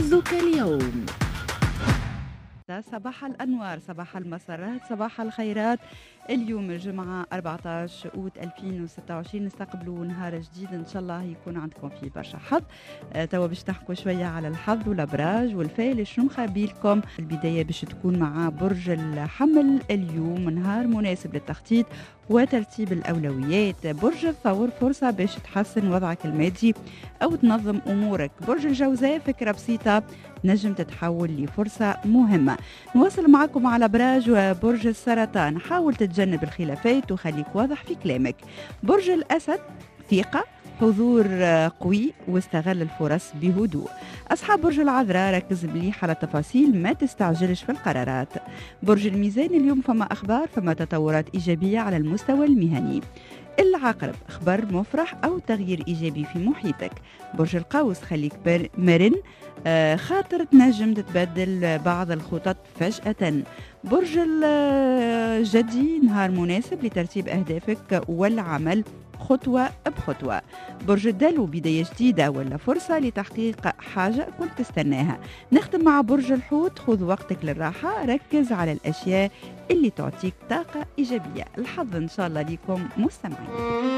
حظك اليوم. صباح الأنوار، صباح المسرات، صباح الخيرات. اليوم الجمعة 14 أوت 2026 نستقبلوا نهار جديد إن شاء الله يكون عندكم فيه برشا حظ. توا باش نحكوا شوية على الحظ والأبراج والفيل شنو مخبي لكم. البداية باش تكون مع برج الحمل. اليوم نهار مناسب للتخطيط وترتيب الأولويات. برج الثور فرصة باش تحسن وضعك المادي أو تنظم أمورك. برج الجوزاء فكرة بسيطة نجم تتحول لفرصة مهمة. نواصل معكم على أبراج وبرج السرطان. حاول تتجنب الخلافات وخليك واضح في كلامك. برج الأسد ثقة حضور قوي واستغل الفرص بهدوء. أصحاب برج العذراء ركز مليح على التفاصيل ما تستعجلش في القرارات. برج الميزان اليوم فما أخبار فما تطورات إيجابية على المستوى المهني. العقرب اخبار مفرح او تغيير ايجابي في محيطك. برج القوس خليك مرن خاطر تنجم تتبدل بعض الخطط فجأة. برج الجدي نهار مناسب لترتيب اهدافك والعمل خطوة بخطوة. برج الدلو بداية جديدة ولا فرصة لتحقيق حاجة كنت تستناها. نختم مع برج الحوت خذ وقتك للراحة ركز على الأشياء اللي تعطيك طاقة إيجابية. الحظ إن شاء الله لكم مستمعين.